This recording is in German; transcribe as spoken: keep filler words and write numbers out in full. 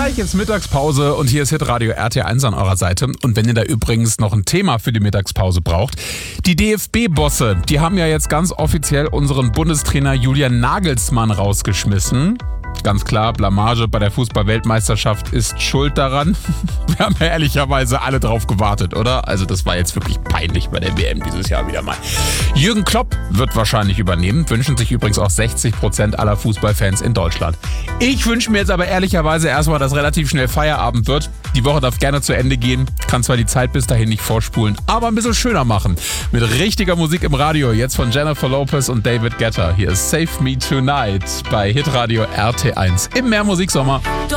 Gleich ist Mittagspause und hier ist Hitradio R T eins an eurer Seite. Und wenn ihr da übrigens noch ein Thema für die Mittagspause braucht, die D F B-Bosse, die haben ja jetzt ganz offiziell unseren Bundestrainer Julian Nagelsmann rausgeschmissen. Ganz klar, Blamage bei der Fußball-Weltmeisterschaft ist schuld daran. Wir haben ja ehrlicherweise alle drauf gewartet, oder? Also das war jetzt wirklich peinlich bei der W M dieses Jahr wieder mal. Jürgen Klopp wird wahrscheinlich übernehmen, wünschen sich übrigens auch sechzig Prozent aller Fußballfans in Deutschland. Ich wünsche mir jetzt aber ehrlicherweise erstmal, dass relativ schnell Feierabend wird. Die Woche darf gerne zu Ende gehen, kann zwar die Zeit bis dahin nicht vorspulen, aber ein bisschen schöner machen. Mit richtiger Musik im Radio, jetzt von Jennifer Lopez und David Guetta. Hier ist Save Me Tonight bei Hitradio R T eins im Mehrmusiksommer.